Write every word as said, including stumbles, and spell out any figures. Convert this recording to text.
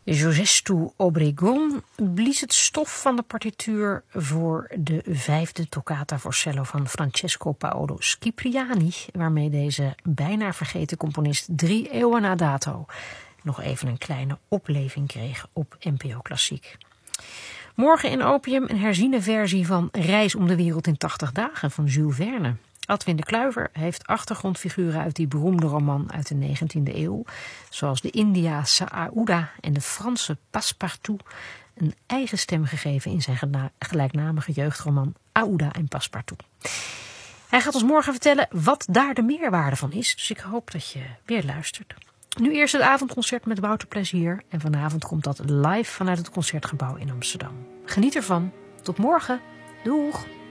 José Obregón blies het stof van de partituur voor de vijfde toccata voor cello van Francesco Paolo Scipriani, waarmee deze bijna vergeten componist drie eeuwen na dato nog even een kleine opleving kreeg op N P O Klassiek. Morgen in Opium een herziene versie van Reis om de wereld in tachtig dagen van Jules Verne. Adwin de Kluiver heeft achtergrondfiguren uit die beroemde roman uit de negentiende eeuw, zoals de Indiase Aouda en de Franse Passepartout, een eigen stem gegeven in zijn gelijknamige jeugdroman Aouda en Passepartout. Hij gaat ons morgen vertellen wat daar de meerwaarde van is, dus ik hoop dat je weer luistert. Nu eerst het avondconcert met Wouter Plezier en vanavond komt dat live vanuit het Concertgebouw in Amsterdam. Geniet ervan. Tot morgen. Doeg!